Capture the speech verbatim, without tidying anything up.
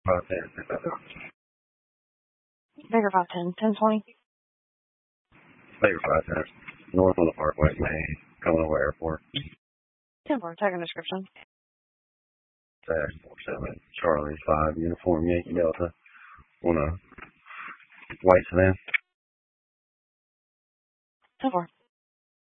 five ten, pick that up. Baker five ten, ten twenty. Baker five ten, north on the Parkway, Maine, coming over airport. ten four, tagging description. Tag four seven, Charlie five, uniform Yankee Delta, on a white sedan. ten four.